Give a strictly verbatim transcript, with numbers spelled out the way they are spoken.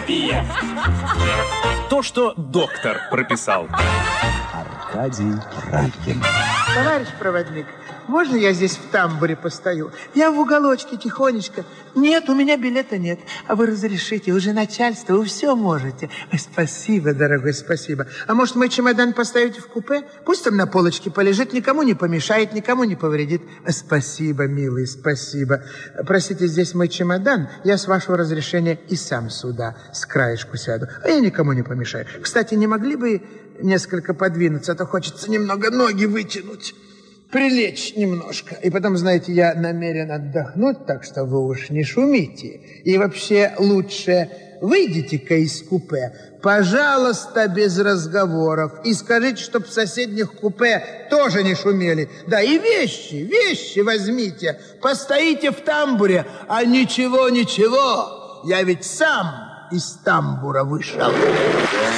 терапия. То, что доктор прописал. Аркадий Райкин. Товарищ проводник, можно я здесь в тамбуре постою? Я в уголочке тихонечко. Нет, у меня билета нет. А вы разрешите, уже начальство, вы все можете. Ой, спасибо, дорогой, спасибо. А может, мой чемодан поставите в купе? Пусть там на полочке полежит, никому не помешает, никому не повредит. Спасибо, милый, спасибо. Простите, здесь мой чемодан. Я, с вашего разрешения, и сам сюда с краешку сяду. А я никому не помешаю. Кстати, не могли бы несколько подвинуться, а то хочется немного ноги вытянуть. Прилечь немножко. И потом, знаете, я намерен отдохнуть, так что вы уж не шумите. И вообще лучше выйдите-ка из купе, пожалуйста, без разговоров. И скажите, чтоб в соседних купе тоже не шумели. Да, и вещи, вещи возьмите. Постоите в тамбуре. А ничего, ничего. Я ведь сам из тамбура вышел.